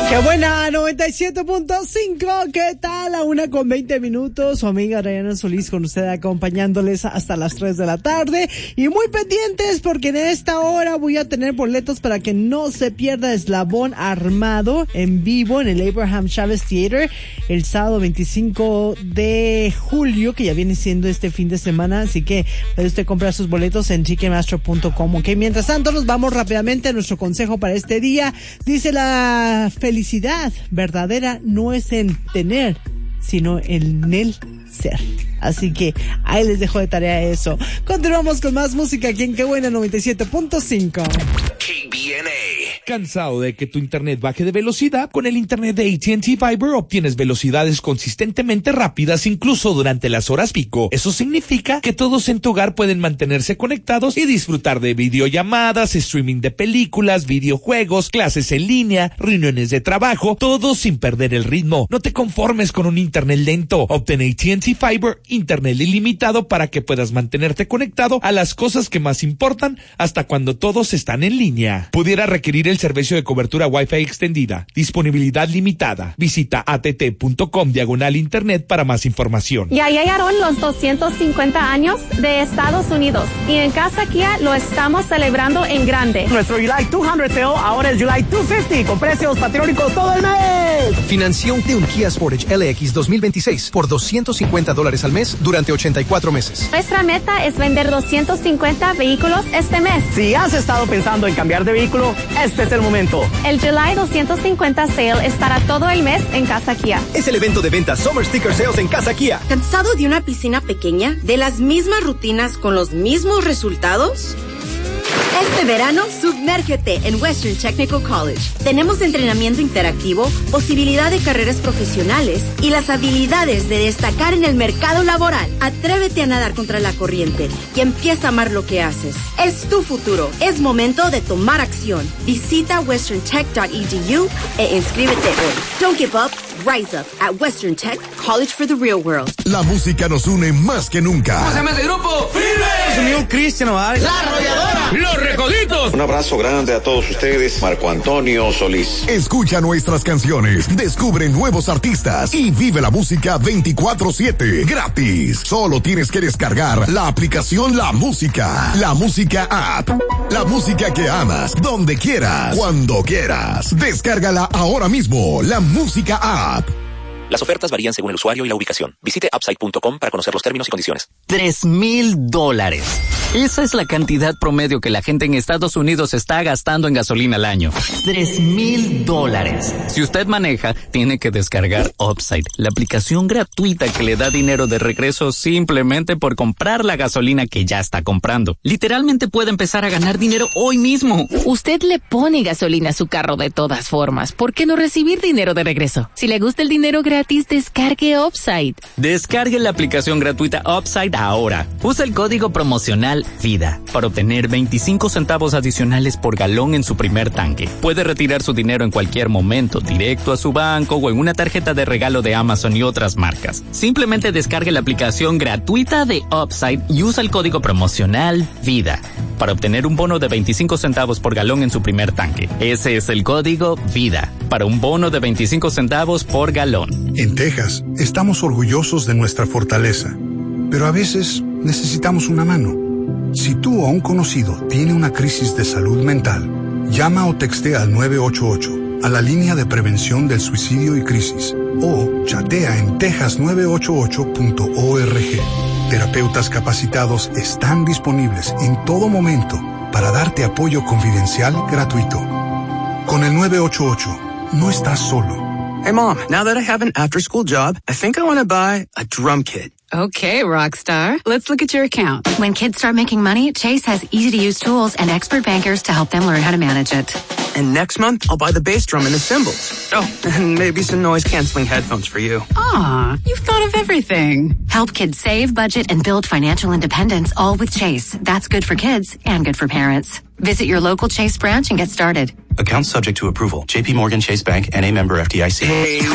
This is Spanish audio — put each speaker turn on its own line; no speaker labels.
¡Qué buena! 97.5. ¿Qué tal? A 1:20. Su amiga Rayana Solís con usted acompañándoles hasta las 3 de la tarde. Y muy pendientes porque en esta hora voy a tener boletos para que no se pierda Eslabón Armado en vivo en el Abraham Chávez Theater el sábado 25 de julio, que ya viene siendo este fin de semana. Así que puede usted comprar sus boletos en ticketmaster.com. Ok, mientras tanto nos vamos rápidamente a nuestro consejo para este día. Dice: la felicidad verdadera no es en tener, sino en el ser. Así que ahí les dejo de tarea eso. Continuamos con más música aquí en Qué Buena 97.5.
KBNA. ¿Cansado de que tu internet baje de velocidad? Con el internet de AT&T Fiber obtienes velocidades consistentemente rápidas incluso durante las horas pico. Eso significa que todos en tu hogar pueden mantenerse conectados y disfrutar de videollamadas, streaming de películas, videojuegos, clases en línea, reuniones de trabajo, todo sin perder el ritmo. No te conformes con un internet lento. Obtén AT&T Fiber, internet ilimitado para que puedas mantenerte conectado a las cosas que más importan hasta cuando todos están en línea. Pudiera requerir el servicio de cobertura Wi-Fi extendida. Disponibilidad limitada. Visita att.com/internet para más información.
Ya llegaron los 250 años de Estados Unidos y en Casa Kia lo estamos celebrando en grande.
Nuestro July 200 sale ahora es July 250 con precios patrióticos todo el mes.
Financiación de un Kia Sportage LX 2026 por $250 al mes durante 84 meses.
Nuestra meta es vender 250 vehículos este mes.
Si has estado pensando en cambiar de vehículo, este es el momento.
El July 250 Sale estará todo el mes en Casa Kia.
Es el evento de venta Summer Sticker Sales en Casa Kia.
¿Cansado de una piscina pequeña? ¿De las mismas rutinas con los mismos resultados? Este verano, sumérgete en Western Technical College. Tenemos entrenamiento interactivo, posibilidad de carreras profesionales y las habilidades de destacar en el mercado laboral. Atrévete a nadar contra la corriente y empieza a amar lo que haces. Es tu futuro. Es momento de tomar acción. Visita westerntech.edu e inscríbete hoy. Don't give up. Rise up at Western Tech College for the Real World.
La música nos une más que nunca.
¿Cómo se llama ese grupo?
¡Firme!
New Christian, ¿vale?
¡La Arrolladora!
¡Los Recoditos!
Un abrazo grande a todos ustedes. Marco Antonio Solís.
Escucha nuestras canciones, descubre nuevos artistas y vive la música 24/7 gratis. Solo tienes que descargar la aplicación La Música App. La música que amas, donde quieras, cuando quieras. Descárgala ahora mismo, La Música App.
Las ofertas varían según el usuario y la ubicación. Visite upside.com para conocer los términos y condiciones.
$3,000. Esa es la cantidad promedio que la gente en Estados Unidos está gastando en gasolina al año. $3,000. Si usted maneja, tiene que descargar Upside, la aplicación gratuita que le da dinero de regreso simplemente por comprar la gasolina que ya está comprando. Literalmente puede empezar a ganar dinero hoy mismo.
Usted le pone gasolina a su carro de todas formas. ¿Por qué no recibir dinero de regreso? Si le gusta el dinero gratis, descargue Upside.
Descargue la aplicación gratuita Upside ahora. Usa el código promocional VIDA para obtener 25 centavos adicionales por galón en su primer tanque. Puede retirar su dinero en cualquier momento, directo a su banco o en una tarjeta de regalo de Amazon y otras marcas. Simplemente descargue la aplicación gratuita de Upside y usa el código promocional VIDA para obtener un bono de 25 centavos por galón en su primer tanque. Ese es el código VIDA para un bono de 25 centavos por galón.
En Texas, estamos orgullosos de nuestra fortaleza, pero a veces necesitamos una mano. Si tú o un conocido tiene una crisis de salud mental, llama o textea al 988, a la línea de prevención del suicidio y crisis, o chatea en texas988.org. Terapeutas capacitados están disponibles en todo momento para darte apoyo confidencial gratuito. Con el 988, no estás solo.
Hey, Mom, now that I have an after-school job, I think I want to buy a drum kit.
Okay, Rockstar. Let's look at your account.
When kids start making money, Chase has easy-to-use tools and expert bankers to help them learn how to manage it.
And next month, I'll buy the bass drum and the cymbals. Oh, and maybe some noise-canceling headphones for you.
Aw, you've thought of everything.
Help kids save, budget, and build financial independence, all with Chase. That's good for kids and good for parents. Visit your local Chase branch and get started.
Account subject to approval. JP Morgan Chase Bank, N.A. member FDIC.
Hey,